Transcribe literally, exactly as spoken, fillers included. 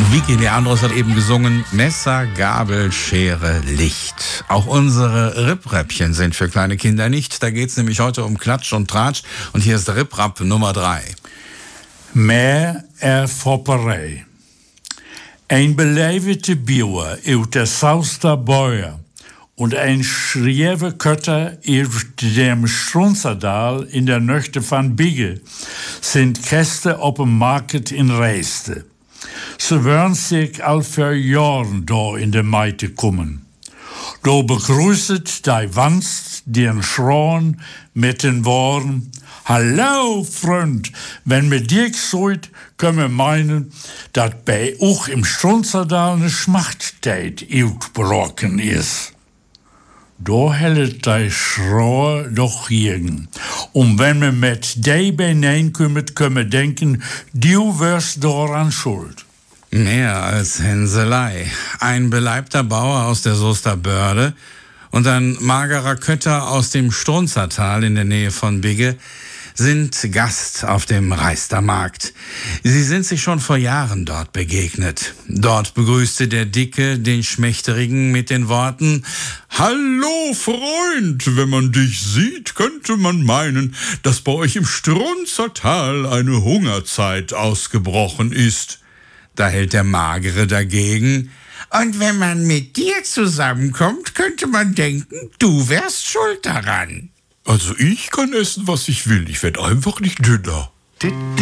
Vicky Leandros hat eben gesungen, Messer, Gabel, Schere, Licht. Auch unsere Rip-Räppchen sind für kleine Kinder nicht. Da geht's nämlich heute um Klatsch und Tratsch. Und hier ist Rip-Rap Nummer drei. Meer er fopperij. Ein belevete Biewer uit der Sauster Beuer und ein schrieve Kötter aus dem Strunzerdal in der Nöchte van Bigge sind Gäste op dem Market in Reiste. Sie würden sich all für Jahren da in der Meite kommen. Da begrüßet die Wanst den Schraun mit den Worten: Hallo, Freund, wenn mir dir gesagt, können wir meinen, dass bei auch im Strunzerdal eine Schmachtzeit ausgebrochen ist. Da hält die Schraun doch jeden. Und wenn wir mit dir hineinkommen, können wir denken, du wirst daran schuld. Mehr als Hänselei. Ein beleibter Bauer aus der Soester Börde und ein magerer Kötter aus dem Strunzertal in der Nähe von Bigge sind Gast auf dem Reister Markt. Sie sind sich schon vor Jahren dort begegnet. Dort begrüßte der Dicke den Schmächterigen mit den Worten: Hallo, Freund, wenn man dich sieht, könnte man meinen, dass bei euch im Strunzertal eine Hungerzeit ausgebrochen ist. Da hält der Magere dagegen: Und wenn man mit dir zusammenkommt, könnte man denken, du wärst schuld daran. Also ich kann essen, was ich will. Ich werd einfach nicht dünner.